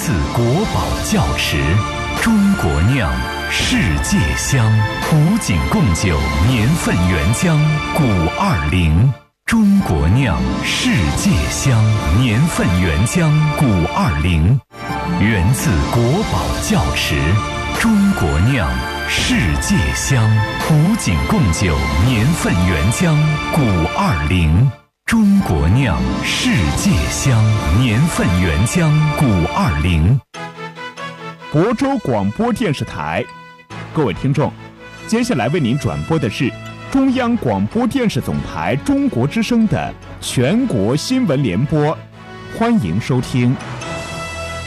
自国宝窖池，中国酿，世界香。古井贡酒年份原浆520，中国酿，世界香。年份原浆520，源自国宝窖池，中国酿，世界香。古井贡酒年份原浆520，中国酿，世界香。年份原浆520。 亳州广播电视台，各位听众，接下来为您转播的是中央广播电视总台中国之声的全国新闻联播，欢迎收听。